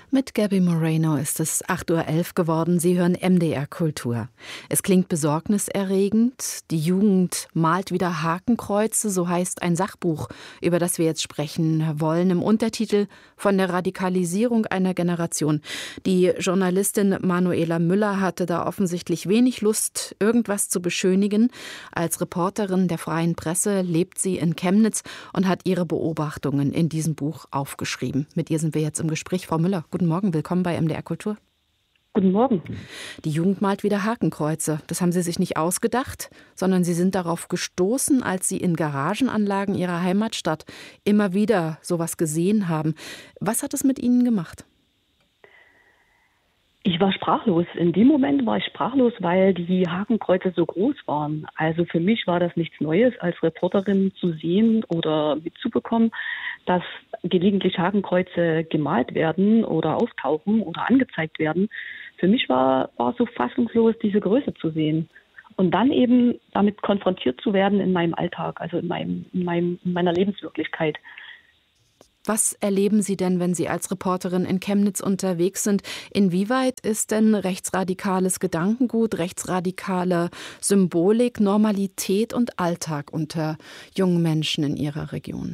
Mit Gaby Moreno ist es 8:11 Uhr geworden. Sie hören MDR Kultur. Es klingt besorgniserregend. Die Jugend malt wieder Hakenkreuze, so heißt ein Sachbuch, über das wir jetzt sprechen wollen, im Untertitel Von der Radikalisierung einer Generation. Die Journalistin Manuela Müller hatte da offensichtlich wenig Lust, irgendwas zu beschönigen. Als Reporterin der Freien Presse lebt sie in Chemnitz und hat ihre Beobachtungen in diesem Buch aufgeschrieben. Mit ihr sind wir jetzt im Gespräch. Frau Müller, guten Morgen, willkommen bei MDR Kultur. Guten Morgen. Die Jugend malt wieder Hakenkreuze. Das haben Sie sich nicht ausgedacht, sondern Sie sind darauf gestoßen, als Sie in Garagenanlagen Ihrer Heimatstadt immer wieder sowas gesehen haben. Was hat es mit Ihnen gemacht? Ich war sprachlos. In dem Moment war ich sprachlos, weil die Hakenkreuze so groß waren. Also für mich war das nichts Neues, als Reporterin zu sehen oder mitzubekommen, dass gelegentlich Hakenkreuze gemalt werden oder auftauchen oder angezeigt werden. Für mich war so fassungslos, diese Größe zu sehen. Und dann eben damit konfrontiert zu werden in meinem Alltag, also in meiner Lebenswirklichkeit. Was erleben Sie denn, wenn Sie als Reporterin in Chemnitz unterwegs sind? Inwieweit ist denn rechtsradikales Gedankengut, rechtsradikale Symbolik, Normalität und Alltag unter jungen Menschen in Ihrer Region?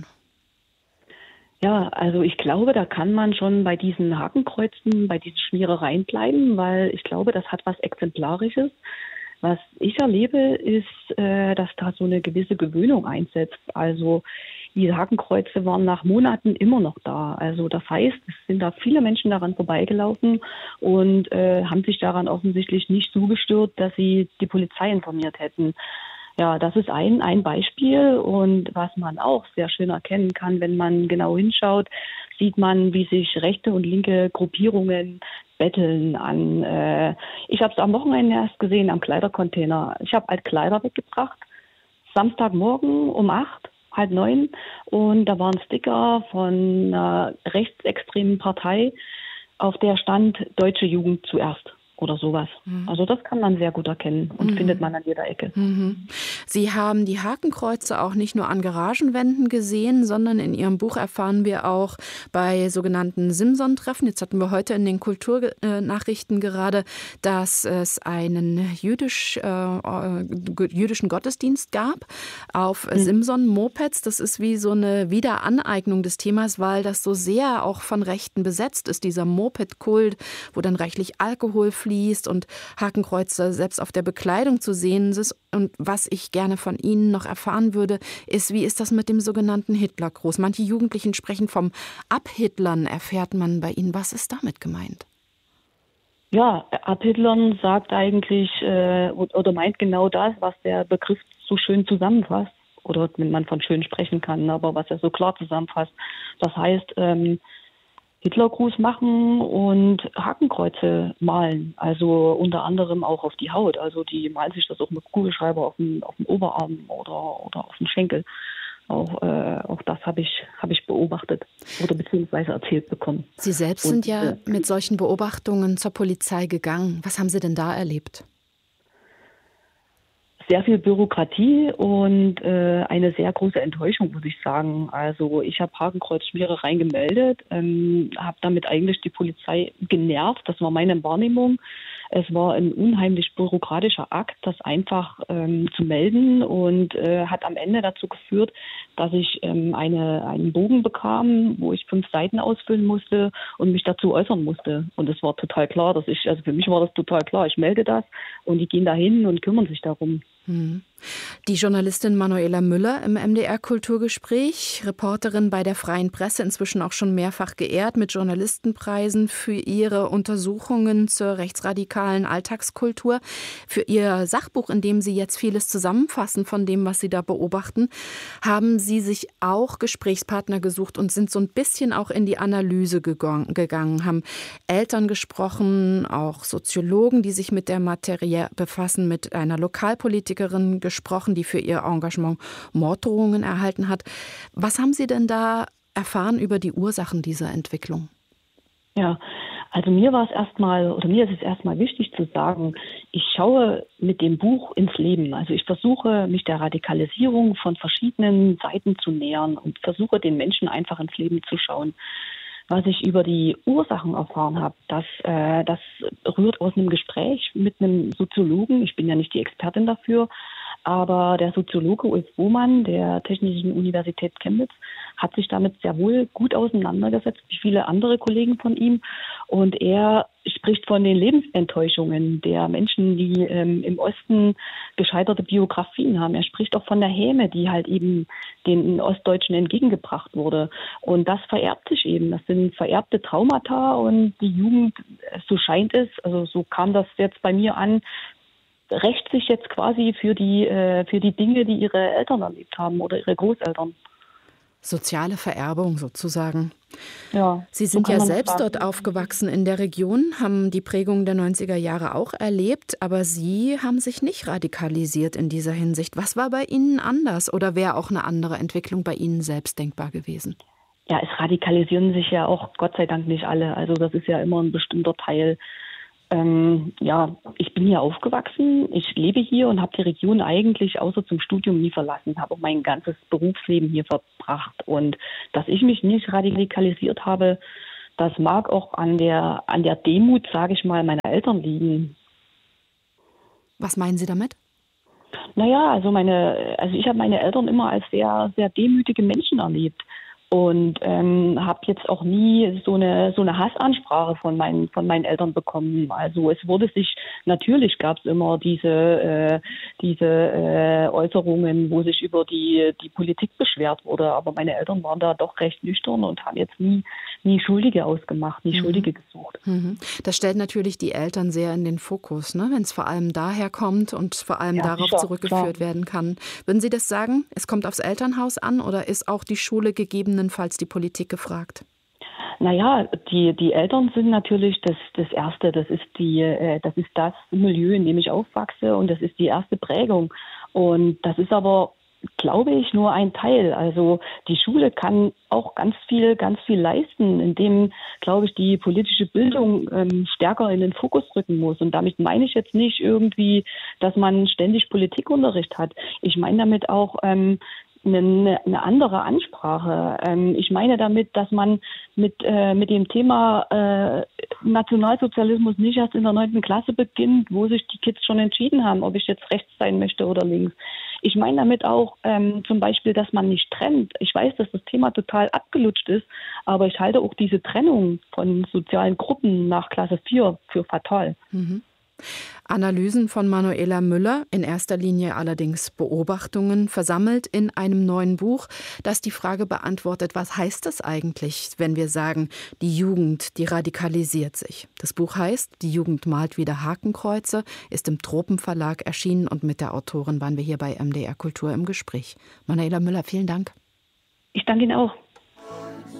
Ja, also ich glaube, da kann man schon bei diesen Hakenkreuzen, bei diesen Schmierereien bleiben, weil ich glaube, das hat was Exemplarisches. Was ich erlebe, ist, dass da so eine gewisse Gewöhnung einsetzt. Also die Hakenkreuze waren nach Monaten immer noch da. Also das heißt, es sind da viele Menschen daran vorbeigelaufen und haben sich daran offensichtlich nicht so gestört, dass sie die Polizei informiert hätten. Ja, das ist ein Beispiel, und was man auch sehr schön erkennen kann, wenn man genau hinschaut, sieht man, wie sich rechte und linke Gruppierungen betteln an. Ich habe es am Wochenende erst gesehen am Kleidercontainer. Ich habe Altkleider weggebracht, Samstagmorgen um 8, halb 9, und da war ein Sticker von einer rechtsextremen Partei, auf der stand Deutsche Jugend zuerst oder sowas. Also das kann man sehr gut erkennen und findet man an jeder Ecke. Sie haben die Hakenkreuze auch nicht nur an Garagenwänden gesehen, sondern in Ihrem Buch erfahren wir auch bei sogenannten Simson-Treffen. Jetzt hatten wir heute in den Kulturnachrichten gerade, dass es einen jüdischen Gottesdienst gab auf Simson-Mopeds. Das ist wie so eine Wiederaneignung des Themas, weil das so sehr auch von Rechten besetzt ist, dieser Moped-Kult, wo dann reichlich Alkohol fließt und Hakenkreuze selbst auf der Bekleidung zu sehen ist. Und was ich gerne von Ihnen noch erfahren würde, ist, wie ist das mit dem sogenannten Hitlergruß? Manche Jugendlichen sprechen vom Abhitlern. Erfährt man bei Ihnen, was ist damit gemeint? Ja, Abhitlern sagt eigentlich oder meint genau das, was der Begriff so schön zusammenfasst. Oder wenn man von schön sprechen kann, aber was er so klar zusammenfasst. Das heißt, Hitlergruß machen und Hakenkreuze malen, also unter anderem auch auf die Haut. Also die malen sich das auch mit Kugelschreiber auf dem Oberarm oder auf dem Schenkel. Auch das habe ich beobachtet oder beziehungsweise erzählt bekommen. Sie selbst sind ja mit solchen Beobachtungen zur Polizei gegangen. Was haben Sie denn da erlebt? Sehr viel Bürokratie und eine sehr große Enttäuschung, muss ich sagen. Also ich habe Hakenkreuzschmierereien gemeldet, habe damit eigentlich die Polizei genervt. Das war meine Wahrnehmung. Es war ein unheimlich bürokratischer Akt, das einfach zu melden, und hat am Ende dazu geführt, dass ich einen Bogen bekam, wo ich 5 Seiten ausfüllen musste und mich dazu äußern musste. Und es war total klar, also für mich war das total klar. Ich melde das und die gehen da hin und kümmern sich darum. Die Journalistin Manuela Müller im MDR Kulturgespräch, Reporterin bei der Freien Presse, inzwischen auch schon mehrfach geehrt mit Journalistenpreisen für ihre Untersuchungen zur rechtsradikalen Alltagskultur, für ihr Sachbuch, in dem Sie jetzt vieles zusammenfassen von dem, was Sie da beobachten, haben Sie sich auch Gesprächspartner gesucht und sind so ein bisschen auch in die Analyse gegangen, haben Eltern gesprochen, auch Soziologen, die sich mit der Materie befassen, mit einer Lokalpolitikerin gesprochen, die für ihr Engagement Morddrohungen erhalten hat. Was haben Sie denn da erfahren über die Ursachen dieser Entwicklung? Ja, also mir ist es erstmal wichtig zu sagen, ich schaue mit dem Buch ins Leben. Also ich versuche, mich der Radikalisierung von verschiedenen Seiten zu nähern und versuche, den Menschen einfach ins Leben zu schauen. Was ich über die Ursachen erfahren habe, das rührt aus einem Gespräch mit einem Soziologen. Ich bin ja nicht die Expertin dafür, aber der Soziologe Ulf Bohmann der Technischen Universität Chemnitz hat sich damit sehr wohl gut auseinandergesetzt, wie viele andere Kollegen von ihm. Und er spricht von den Lebensenttäuschungen der Menschen, die im Osten gescheiterte Biografien haben. Er spricht auch von der Häme, die halt eben den Ostdeutschen entgegengebracht wurde. Und das vererbt sich eben. Das sind vererbte Traumata und die Jugend, so scheint es, also so kam das jetzt bei mir an, rächt sich jetzt quasi für die Dinge, die ihre Eltern erlebt haben oder ihre Großeltern. Soziale Vererbung sozusagen. Ja, Sie sind ja selbst dort aufgewachsen in der Region, haben die Prägung der 90er Jahre auch erlebt, aber Sie haben sich nicht radikalisiert in dieser Hinsicht. Was war bei Ihnen anders oder wäre auch eine andere Entwicklung bei Ihnen selbst denkbar gewesen? Ja, es radikalisieren sich ja auch Gott sei Dank nicht alle. Also das ist ja immer ein bestimmter Teil. Ich bin hier aufgewachsen, ich lebe hier und habe die Region eigentlich außer zum Studium nie verlassen, habe auch mein ganzes Berufsleben hier verbracht. Und dass ich mich nicht radikalisiert habe, das mag auch an der Demut, sage ich mal, meiner Eltern liegen. Was meinen Sie damit? Naja, also ich habe meine Eltern immer als sehr, sehr demütige Menschen erlebt. Und habe jetzt auch nie so eine Hassansprache von meinen Eltern bekommen. Also es wurde sich, natürlich gab es immer diese Äußerungen, wo sich über die Politik beschwert wurde. Aber meine Eltern waren da doch recht nüchtern und haben jetzt nie Schuldige ausgemacht, nie Schuldige gesucht. Das stellt natürlich die Eltern sehr in den Fokus, ne? Wenn es vor allem daher kommt und vor allem darauf zurückgeführt werden kann. Würden Sie das sagen? Es kommt aufs Elternhaus an oder ist auch die Schule gegebenenfalls die Politik gefragt? Naja, die Eltern sind natürlich das Erste. Das ist das Milieu, in dem ich aufwachse und das ist die erste Prägung. Und das ist aber, glaube ich, nur ein Teil. Also die Schule kann auch ganz viel leisten, indem, glaube ich, die politische Bildung stärker in den Fokus rücken muss. Und damit meine ich jetzt nicht irgendwie, dass man ständig Politikunterricht hat. Ich meine damit auch eine andere Ansprache. Ich meine damit, dass man mit dem Thema Nationalsozialismus nicht erst in der 9. Klasse beginnt, wo sich die Kids schon entschieden haben, ob ich jetzt rechts sein möchte oder links. Ich meine damit auch zum Beispiel, dass man nicht trennt. Ich weiß, dass das Thema total abgelutscht ist, aber ich halte auch diese Trennung von sozialen Gruppen nach Klasse 4 für fatal. Analysen von Manuela Müller, in erster Linie allerdings Beobachtungen, versammelt in einem neuen Buch, das die Frage beantwortet, was heißt es eigentlich, wenn wir sagen, die Jugend, die radikalisiert sich. Das Buch heißt, Die Jugend malt wieder Hakenkreuze, ist im Tropenverlag erschienen und mit der Autorin waren wir hier bei MDR Kultur im Gespräch. Manuela Müller, vielen Dank. Ich danke Ihnen auch.